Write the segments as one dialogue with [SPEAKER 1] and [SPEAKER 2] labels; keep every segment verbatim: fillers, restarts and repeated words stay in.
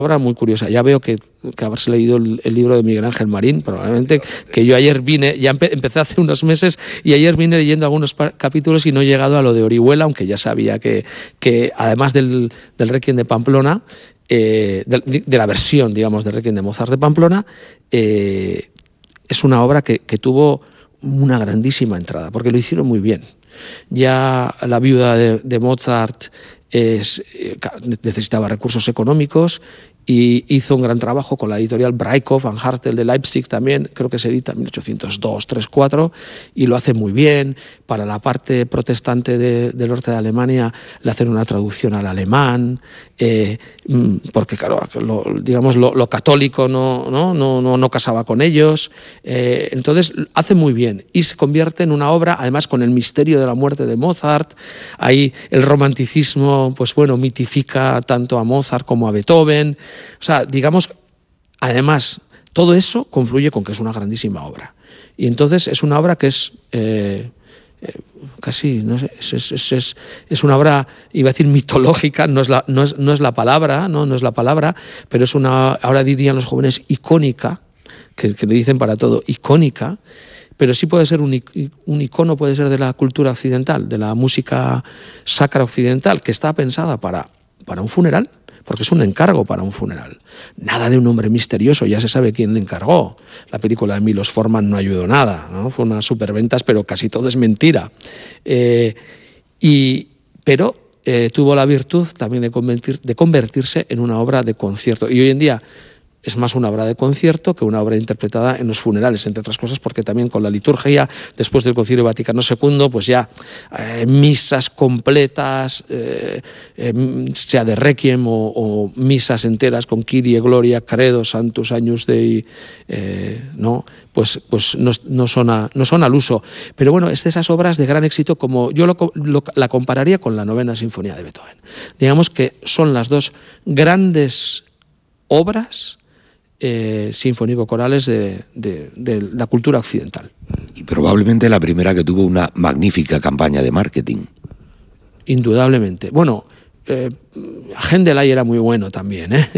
[SPEAKER 1] obra muy curiosa. Ya veo que, que haberse leído el, el libro de Miguel Ángel Marín, probablemente, que yo ayer vine, ya empe, empecé hace unos meses, y ayer vine leyendo algunos capítulos y no he llegado a lo de Orihuela, aunque ya sabía que, que además del, del Requiem de Pamplona, eh, de, de la versión, digamos, del Requiem de Mozart de Pamplona, eh, es una obra que, que tuvo una grandísima entrada, porque lo hicieron muy bien. Ya la viuda de, de Mozart es, necesitaba recursos económicos y hizo un gran trabajo con la editorial Breitkopf and Hartel de Leipzig también, creo que se edita en mil ochocientos dos, tres, cuatro, y lo hace muy bien. Para la parte protestante de, del norte de Alemania le hacen una traducción al alemán, eh, porque claro, lo, digamos lo, lo católico no, no, no, no, no casaba con ellos, eh, entonces hace muy bien y se convierte en una obra, además con el misterio de la muerte de Mozart. Ahí el romanticismo, pues bueno, mitifica tanto a Mozart como a Beethoven. O sea, digamos, además, todo eso confluye con que es una grandísima obra. Y entonces es una obra que es eh, eh, casi, no sé, es, es, es, es una obra, iba a decir mitológica, no es la, no es, no es la palabra, ¿no? No es la palabra, pero es una, ahora dirían los jóvenes, icónica, que, que le dicen para todo, icónica, pero sí puede ser un, un icono, puede ser de la cultura occidental, de la música sacra occidental, que está pensada para, para un funeral, porque es un encargo para un funeral. Nada de un hombre misterioso, ya se sabe quién le encargó. La película de Milos Forman no ayudó nada, ¿no? Fue unas superventas, pero casi todo es mentira. Eh, y, pero eh, tuvo la virtud también de, convertir, de convertirse en una obra de concierto. Y hoy en día es más una obra de concierto que una obra interpretada en los funerales, entre otras cosas porque también con la liturgia, después del Concilio Vaticano segundo, pues ya eh, misas completas, eh, eh, sea de Requiem o, o misas enteras con Kyrie, Gloria, Credo, Sanctus, Agnus Dei, eh, ¿no? pues, pues no, no, son a, no son al uso. Pero bueno, es de esas obras de gran éxito, como yo lo, lo, la compararía con la Novena Sinfonía de Beethoven. Digamos que son las dos grandes obras Eh, sinfónico-corales de, de, de la cultura occidental.
[SPEAKER 2] Y probablemente la primera que tuvo una magnífica campaña de marketing.
[SPEAKER 1] Indudablemente. Bueno, eh, Händel ahí era muy bueno también, ¿eh?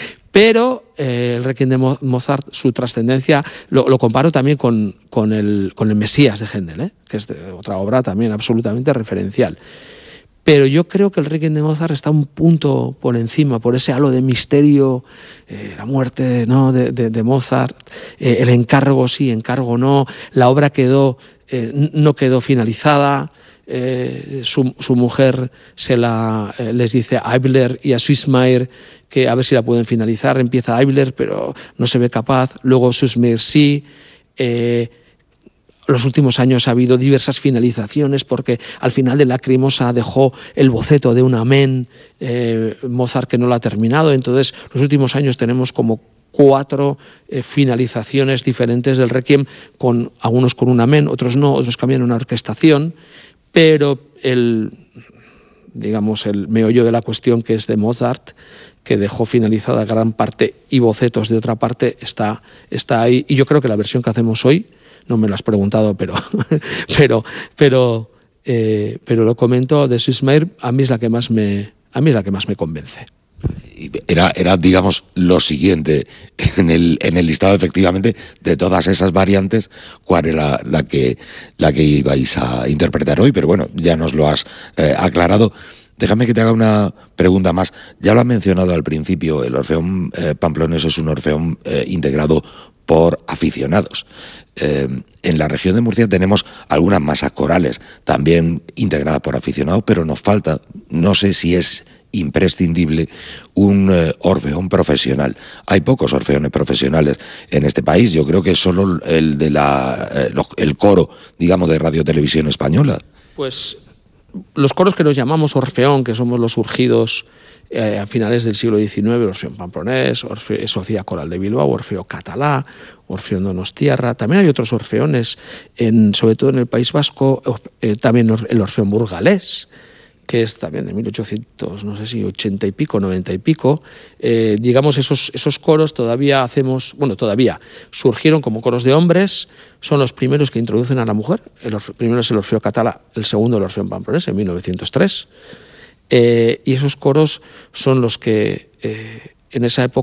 [SPEAKER 1] Pero eh, el Requiem de Mozart, su trascendencia, lo, lo comparo también con, con, el, con el Mesías de Händel, ¿eh? Que es de otra obra también absolutamente referencial. Pero yo creo que el Requiem de Mozart está un punto por encima, por ese halo de misterio, eh, la muerte, ¿no? de, de, de Mozart, eh, el encargo sí, encargo no, la obra quedó, eh, no quedó finalizada, eh, su, su mujer se la, eh, les dice a Eibler y a Süssmayr que a ver si la pueden finalizar, empieza Eibler pero no se ve capaz, luego Süssmayr sí. eh, Los últimos años ha habido diversas finalizaciones porque al final de Lacrimosa dejó el boceto de un amén, eh, Mozart que no lo ha terminado. Entonces, los últimos años tenemos como cuatro eh, finalizaciones diferentes del Requiem, con algunos con un amén, otros no, otros cambian una orquestación, pero el, digamos, el meollo de la cuestión, que es de Mozart, que dejó finalizada gran parte y bocetos de otra parte, está, está ahí. Y yo creo que la versión que hacemos hoy, no me lo has preguntado, pero, pero, pero, eh, pero lo comento, de Süssmayr, a mí es la que más me, a mí es la que más me convence.
[SPEAKER 2] Era, era, digamos, lo siguiente en el, en el listado, efectivamente, de todas esas variantes, cuál era la, la, que, la que ibais a interpretar hoy, pero bueno, ya nos lo has eh, aclarado. Déjame que te haga una pregunta más. Ya lo has mencionado al principio, el Orfeón eh, Pamplonés es un orfeón eh, integrado por aficionados. Eh, en la región de Murcia tenemos algunas masas corales también integradas por aficionados, pero nos falta, no sé si es imprescindible, un eh, orfeón profesional. Hay pocos orfeones profesionales en este país. Yo creo que solo el de la eh, los, el coro, digamos, de Radio Televisión Española.
[SPEAKER 1] Pues los coros que nos llamamos orfeón, que somos los surgidos eh, a finales del siglo diecinueve, Orfeón Pamplonés, Orfe, Sociedad Coral de Bilbao, Orfeo Catalá, Orfeón Donostiarra. También hay otros orfeones, en, sobre todo en el País Vasco, eh, también el Orfeón Burgalés, que es también de mil ochocientos, no sé si ochenta y pico, noventa y pico. Eh, digamos, esos, esos coros todavía hacemos, bueno, todavía surgieron como coros de hombres, son los primeros que introducen a la mujer. El orfe, primero es el Orfeo Catalá, el segundo el Orfeón Pamplonés, en mil novecientos tres. Eh, y esos coros son los que eh, en esa época